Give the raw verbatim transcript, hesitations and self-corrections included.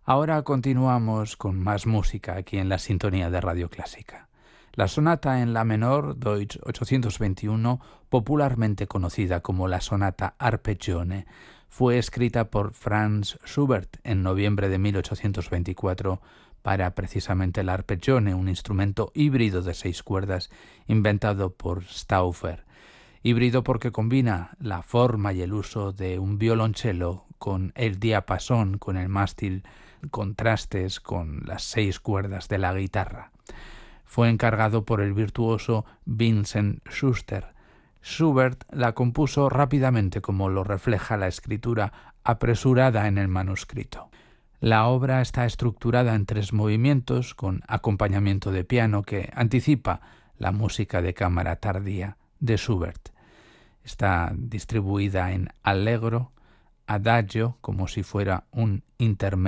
Ahora continuamos con más música aquí en la sintonía de Radio Clásica. La sonata en la menor, Deutsch ochocientos veintiuno, popularmente conocida como la sonata Arpeggione, fue escrita por Franz Schubert en noviembre de mil ochocientos veinticuatro para precisamente el arpeggione, un instrumento híbrido de seis cuerdas inventado por Stauffer. Híbrido porque combina la forma y el uso de un violonchelo con el diapasón, con el mástil, contrastes con las seis cuerdas de la guitarra. Fue encargado por el virtuoso Vincent Schuster. Schubert la compuso rápidamente, como lo refleja la escritura apresurada en el manuscrito. La obra está estructurada en tres movimientos con acompañamiento de piano que anticipa la música de cámara tardía de Schubert. Está distribuida en allegro, adagio, como si fuera un intermedio,